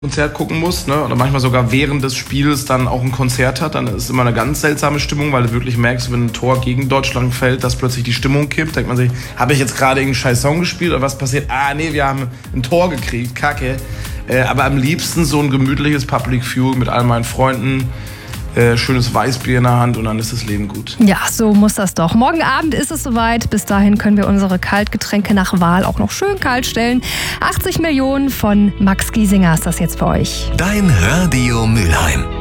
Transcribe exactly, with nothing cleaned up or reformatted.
Konzert gucken muss, ne, oder manchmal sogar während des Spiels dann auch ein Konzert hat, dann ist immer eine ganz seltsame Stimmung, weil du wirklich merkst, wenn ein Tor gegen Deutschland fällt, dass plötzlich die Stimmung kippt. Denkt man sich, habe ich jetzt gerade irgendeinen scheiß Song gespielt oder was passiert? Ah, nee, wir haben ein Tor gekriegt, kacke. Äh, aber am liebsten so ein gemütliches Public Viewing mit all meinen Freunden. Äh, schönes Weißbier in der Hand und dann ist das Leben gut. Ja, so muss das doch. Morgen Abend ist es soweit. Bis dahin können wir unsere Kaltgetränke nach Wahl auch noch schön kalt stellen. achtzig Millionen von Max Giesinger ist das jetzt für euch. Dein Radio Mülheim.